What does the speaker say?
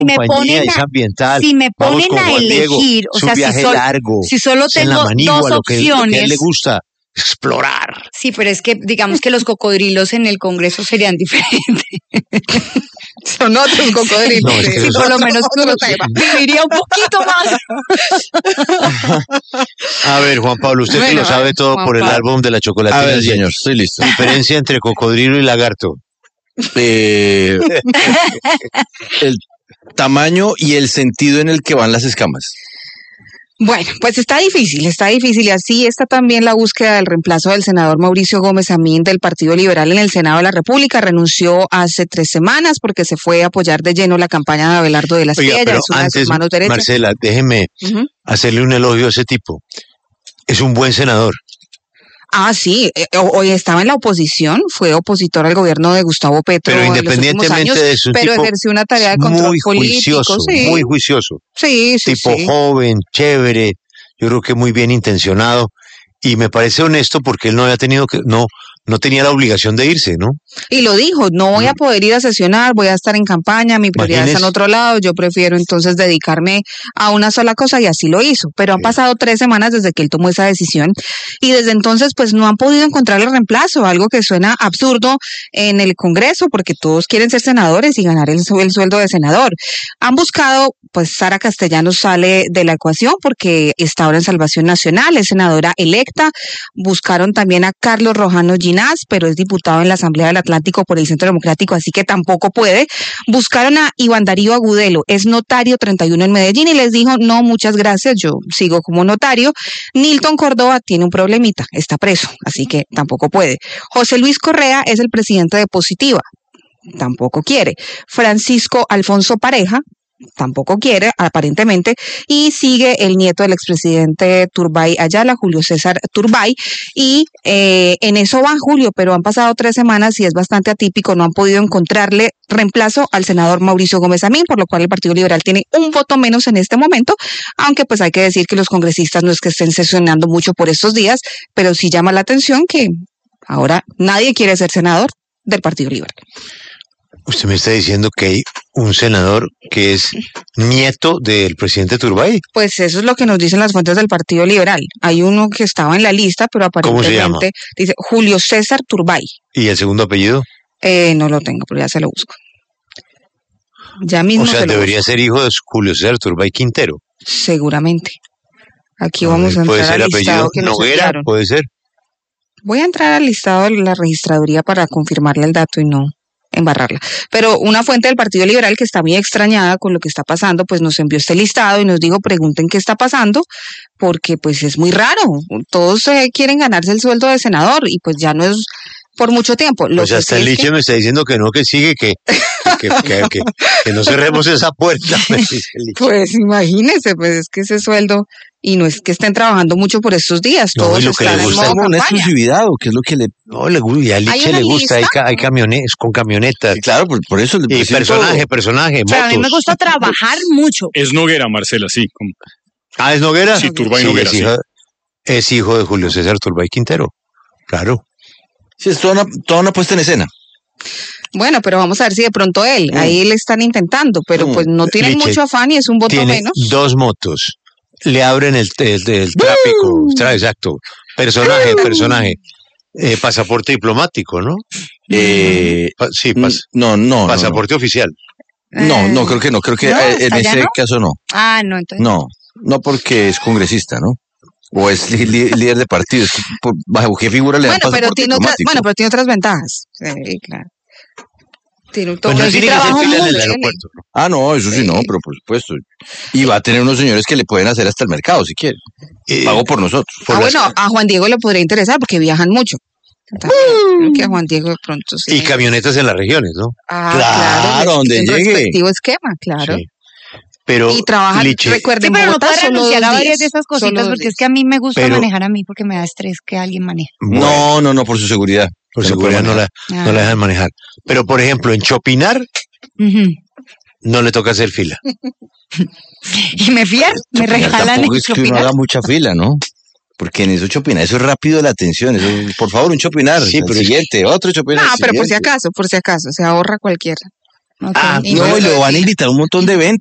compañía, es ambiental. Si me Vamos ponen con a Juan Diego, elegir, o es un sea, viaje largo, si solo es en la tengo manigua, dos lo que a él opciones. le gusta, explorar. Sí, pero es que digamos que los cocodrilos en el Congreso serían diferentes. Son otros cocodrilos. No, es que Sí, los- por lo menos uno viviría un poquito más. A ver, Juan Pablo, usted que Bueno, lo sabe todo Juan por el Pablo. álbum de la A chocolatina. ver, Jenny. señor, estoy listo. Diferencia entre cocodrilo y lagarto. El tamaño y el sentido en el que van las escamas. Bueno, pues está difícil y así está también la búsqueda del reemplazo del senador Mauricio Gómez Amín del Partido Liberal en el Senado de la República. Renunció hace 3 semanas porque se fue a apoyar de lleno la campaña de Abelardo de la Oiga, Espriella, pero es una de sus antes, manos derechas. Marcela, déjeme Ujú. hacerle un elogio a ese tipo. Es un buen senador. Ah, sí, hoy estaba en la oposición, fue opositor al gobierno de Gustavo Petro Pero en los últimos independientemente años, de eso, un pero tipo ejerció una tarea de control muy político. juicioso, Sí, muy juicioso. sí, Tipo sí. joven, chévere, yo creo que muy bien intencionado. Y me parece honesto porque él no había tenido que, no tenía la obligación de irse, ¿no? Y lo dijo, no voy a poder ir a sesionar, voy a estar en campaña, mi prioridad está en Imagínese. otro lado, yo prefiero entonces dedicarme a una sola cosa y así lo hizo. Pero han Sí. pasado 3 semanas desde que él tomó esa decisión y desde entonces pues no han podido encontrar el reemplazo, algo que suena absurdo en el Congreso porque todos quieren ser senadores y ganar el sueldo de senador. Han buscado, pues Sara Castellanos sale de la ecuación porque está ahora en Salvación Nacional, es senadora electa. Buscaron también a Carlos Rojano Ginás, pero es diputado en la Asamblea del Atlántico por el Centro Democrático, así que tampoco puede. Buscaron a Iván Darío Agudelo, es notario 31 en Medellín y les dijo, no, muchas gracias, yo sigo como notario. Nilton Córdoba tiene un problemita, está preso, así que tampoco puede. José Luis Correa es el presidente de Positiva, tampoco quiere. Francisco Alfonso Pareja tampoco quiere, aparentemente, y sigue el nieto del expresidente Turbay Ayala, Julio César Turbay, y en eso van, Julio, pero han pasado 3 semanas y es bastante atípico, no han podido encontrarle reemplazo al senador Mauricio Gómez Amín, por lo cual el Partido Liberal tiene un voto menos en este momento, aunque pues hay que decir que los congresistas no es que estén sesionando mucho por estos días, pero sí llama la atención que ahora nadie quiere ser senador del Partido Liberal. Usted me está diciendo que hay un senador que es nieto del presidente Turbay. Pues eso es lo que nos dicen las fuentes del Partido Liberal. Hay uno que estaba en la lista, pero ¿Cómo se llama? aparentemente dice Julio César Turbay. ¿Y el segundo apellido? No lo tengo, pero ya se lo busco. Ya mismo O sea, se lo debería busco. ser hijo de Julio César Turbay Quintero. Seguramente. Aquí vamos a Puede entrar ser al listado apellido que nos Noguera, enviaron. puede ser. Voy a entrar al listado de la registraduría para confirmarle el dato y no embarrarla. Pero una fuente del Partido Liberal que está muy extrañada con lo que está pasando, pues nos envió este listado y nos dijo, pregunten qué está pasando, porque pues es muy raro. Todos quieren ganarse el sueldo de senador y pues ya no es por mucho tiempo. Lo Pues que hasta sí el es que- Liche me está diciendo que no, que sigue, que no cerremos esa puerta. me dice el Liche. Pues imagínense, pues es que ese sueldo, y no es que estén trabajando mucho por estos días, No, todos y lo que están le en gusta modo Como una campaña. exclusividad, o qué es lo que le... No, y al Hay Liche una le gusta, lista. hay camiones con camionetas. Claro, por eso le Y presento- personaje, O sea, a mí me motos. gusta trabajar mucho. Es Noguera, Marcela, sí. Ah, ¿es Noguera? Sí, Turbay Noguera, es, es hijo de Julio César Turbay Quintero. Claro. Sí, es toda una puesta en escena. Bueno, pero vamos a ver si de pronto ahí le están intentando, pero pues no tienen Liche mucho afán y es un voto Tiene menos. 2 motos. Le abren el tráfico. Exacto. Personaje. Pasaporte diplomático, ¿no? Sí, No. pasaporte oficial. No, creo que no. Creo que No, en ¿allá ese no? caso no. Ah, no, entonces. No porque es congresista, ¿no? O es líder de partido. Es que, ¿bajo qué figura le dan Bueno, pero pasaporte tiene diplomático? tiene otras ventajas. Sí, claro. Tiene Pues no yo sí tiene que hacer trabajo fila en el mucho. aeropuerto, ¿no? Ah, no, eso sí, no, pero por supuesto. Y va a tener unos señores que le pueden hacer hasta el mercado, si quiere. Pago por nosotros. por las- Bueno, a Juan Diego le podría interesar porque viajan mucho. También, creo que a Juan Diego de pronto sí. Y camionetas en las regiones, ¿no? Claro, donde el llegue. respectivo esquema, claro. Sí. Pero Y trabajan, Liche, Sí, recuerden, pero no Bogotá puede solo renunciar 2 a varias días, de esas solo cositas 2 porque días. es que a mí me gusta Pero- manejar a mí porque me da estrés que alguien maneje. bueno, No, por su seguridad. por Que no puede seguridad no la dejan manejar. Pero, por ejemplo, en Chopinar Ujú. no le toca hacer fila. Y me fían, me regalan Tampoco el es que uno Chopinar. haga mucha fila, ¿no? Porque en eso chopinar, eso es rápido de la atención. Eso, por favor, un chopinar. Sí, el pero es- siguiente, otro chopinar. No, el pero por si siguiente. acaso, se ahorra cualquiera. Ok. Ah, Y- No, y lo van a invitar a un montón de eventos.